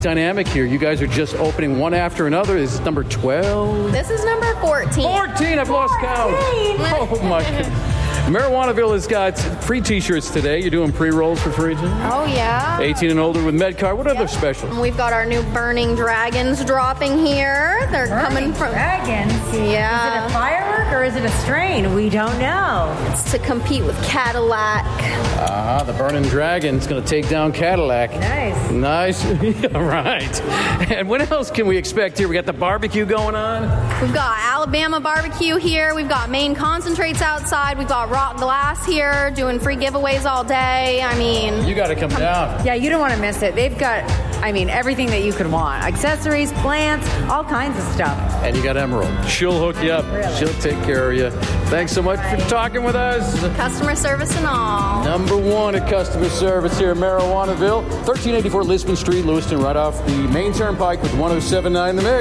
dynamic here. You guys are just opening one after another. This is number 12. This is number 14. 14, I've lost count. Oh my goodness. Marijuanaville has got free t-shirts today. You're doing pre-rolls for free too? Oh, yeah. 18 and older with MedCard. What other specials? We've got our new Burning Dragons dropping here. They're coming from... Dragons? Yeah. Is it a firework or is it a strain? We don't know. It's to compete with Cadillac. The Burning Dragon's going to take down Cadillac. Nice. All right. And what else can we expect here? We got the barbecue going on. We've got Alabama barbecue here. We've got Maine concentrates outside. We've got Rock Glass here doing free giveaways all day. I mean... You got to come down. Yeah, you don't want to miss it. They've got, everything that you could want. Accessories, plants, all kinds of stuff. And you got Emerald. She'll hook you up. Really? She'll take care of you. Thanks so much for talking with us. Customer service and all. Number one at customer service here in Marijuanaville. 1384 Lisbon Street, Lewiston, right off the main turnpike with 107.9 The Mix.